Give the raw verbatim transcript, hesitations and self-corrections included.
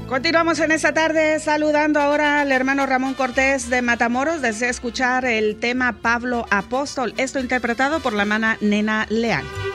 Continuamos en esta tarde saludando ahora al hermano Ramón Cortés de Matamoros. Desea escuchar el tema Pablo Apóstol, esto interpretado por la hermana Nena Leal.